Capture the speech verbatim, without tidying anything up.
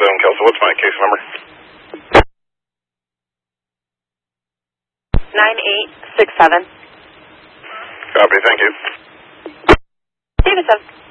seven, Kelso. What's my case number? nine eight six seven. Copy, thank you. Davidson.